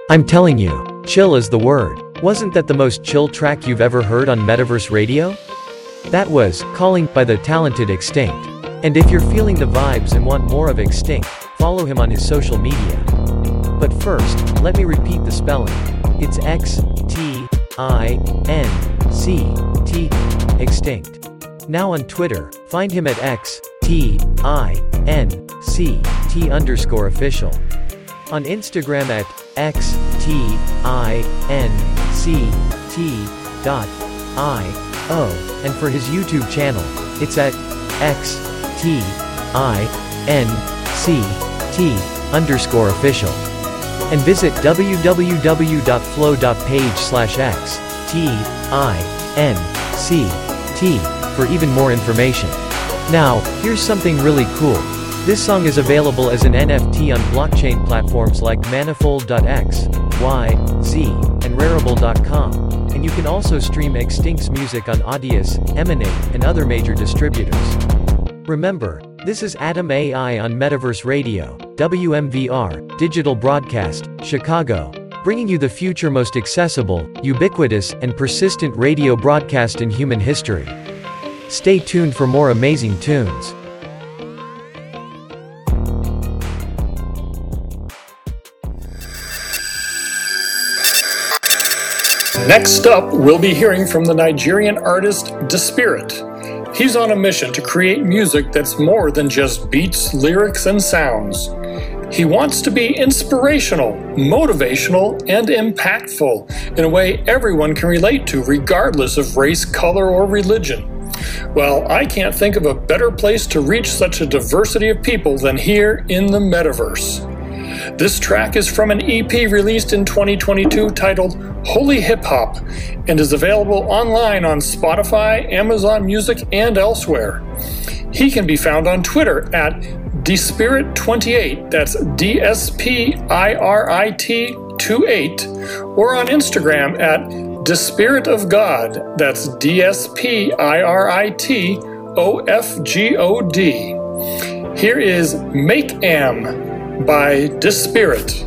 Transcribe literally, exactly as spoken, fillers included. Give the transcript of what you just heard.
I'm telling you, chill is the word. Wasn't that the most chill track you've ever heard on Metaverse Radio? That was Calling by the talented Extinct. And if you're feeling the vibes and want more of Extinct, follow him on his social media. But first, let me repeat the spelling. It's X T I N C T, Extinct. Now on Twitter, find him at X T I N C T underscore official. On Instagram at X T I N C T dot I O, and for his YouTube channel, it's at X T I N C T underscore official. And visit w w w dot flow dot page slash X T I N C T for even more information. Now, here's something really cool. This song is available as an N F T on blockchain platforms like Manifold dot x, Y, Z, and Rarible dot com, and you can also stream Extinct's music on Audius, Emanate, and other major distributors. Remember, this is Atom A I on Metaverse Radio, W M V R, Digital Broadcast, Chicago, bringing you the future most accessible, ubiquitous, and persistent radio broadcast in human history. Stay tuned for more amazing tunes. Next up, we'll be hearing from the Nigerian artist Despirit. He's on a mission to create music that's more than just beats, lyrics, and sounds. He wants to be inspirational, motivational, and impactful in a way everyone can relate to, regardless of race, color, or religion. Well, I can't think of a better place to reach such a diversity of people than here in the Metaverse. This track is from an E P released in twenty twenty-two titled Holy Hip Hop and is available online on Spotify, Amazon Music, and elsewhere. He can be found on Twitter at Despirit twenty-eight, that's D S P I R I T twenty-eight, or on Instagram at Despirit of God, that's D S P I R I T O F G O D. Here is Make Am by Despirit.